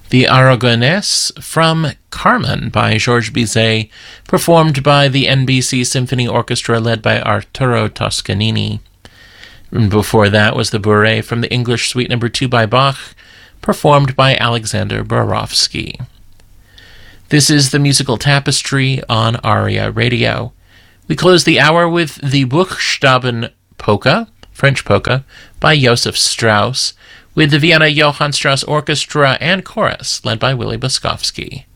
The Aragonese from Carmen by Georges Bizet, performed by the NBC Symphony Orchestra led by Arturo Toscanini. And before that was the Bourrée from the English Suite No. 2 by Bach, performed by Alexander Borowski. This is the Musical Tapestry on ARIA Radio. We close the hour with the Buchstaben Polka, French polka, by Josef Strauss, with the Vienna Johann Strauss Orchestra and Chorus, led by Willy Boskovsky.